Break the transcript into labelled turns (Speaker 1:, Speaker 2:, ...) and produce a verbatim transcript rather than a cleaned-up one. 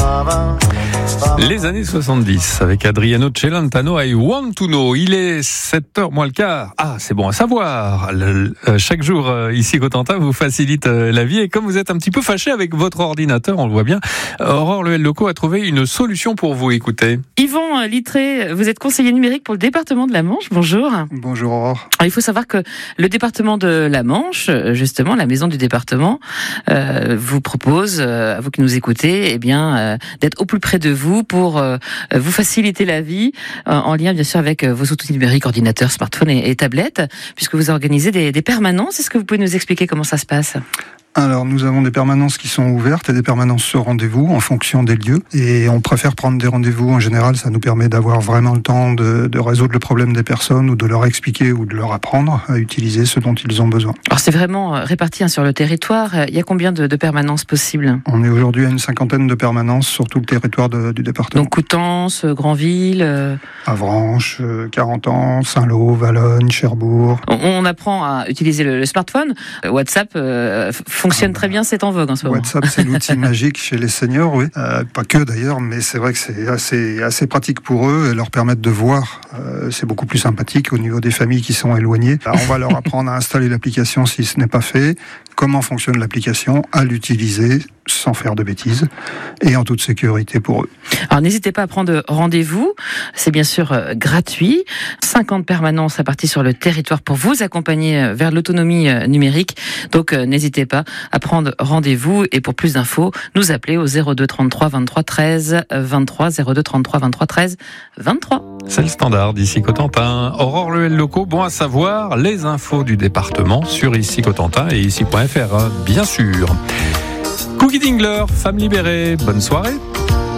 Speaker 1: Les années soixante-dix avec Adriano Celentano, I Want to Know. Il est sept heures moins le quart. Ah, c'est bon à savoir. Le, euh, chaque jour, euh, ici Cotentin vous facilite euh, la vie. Et comme vous êtes un petit peu fâché avec votre ordinateur, on le voit bien, Aurore Lehel-Loco a trouvé une solution pour vous. Écoutez.
Speaker 2: Yvan Littré, vous êtes conseiller numérique pour le département de la Manche. Bonjour.
Speaker 3: Bonjour Aurore.
Speaker 2: Alors, il faut savoir que le département de la Manche, justement, la maison du département, euh, vous propose, euh, à vous qui nous écoutez, eh bien, euh, d'être au plus près de vous pour euh, vous faciliter la vie, euh, en lien bien sûr avec euh, vos outils numériques, ordinateurs, smartphones et, et tablettes, puisque vous organisez des, des permanences. Est-ce que vous pouvez nous expliquer comment ça se passe ?
Speaker 3: Alors, nous avons des permanences qui sont ouvertes et des permanences sur rendez-vous en fonction des lieux. Et on préfère prendre des rendez-vous. En général, ça nous permet d'avoir vraiment le temps de, de résoudre le problème des personnes ou de leur expliquer ou de leur apprendre à utiliser ce dont ils ont besoin.
Speaker 2: Alors, c'est vraiment réparti hein, sur le territoire. Il y a combien de, de permanences possibles ?
Speaker 3: On est aujourd'hui à une cinquantaine de permanences sur tout le territoire de, du département.
Speaker 2: Donc, Coutances, Granville euh...
Speaker 3: Avranches, Carentan, Saint-Lô, Valognes, Cherbourg.
Speaker 2: On, on apprend à utiliser le, le smartphone. WhatsApp euh, fonctionne très bien, c'est en vogue en ce moment.
Speaker 3: WhatsApp, c'est l'outil magique chez les seniors, oui. Euh, pas que d'ailleurs, mais c'est vrai que c'est assez, assez pratique pour eux et leur permettre de voir. Euh, c'est beaucoup plus sympathique au niveau des familles qui sont éloignées. Alors, on va leur apprendre à installer l'application si ce n'est pas fait, comment fonctionne l'application, à l'utiliser sans faire de bêtises et en toute sécurité pour eux.
Speaker 2: Alors n'hésitez pas à prendre rendez-vous, c'est bien sûr euh, gratuit. cinquante permanences réparties sur le territoire pour vous accompagner euh, vers l'autonomie euh, numérique. Donc euh, n'hésitez pas à prendre rendez-vous et pour plus d'infos, nous appeler au zéro deux trente-trois vingt-trois treize vingt-trois, zéro deux trente-trois vingt-trois treize vingt-trois.
Speaker 1: C'est le standard d'ici Cotentin. Aurore Lehel-Loco, bon à savoir, les infos du département sur ici Cotentin et ici point f r, hein, bien sûr. Cookie Dingler, femme libérée, bonne soirée.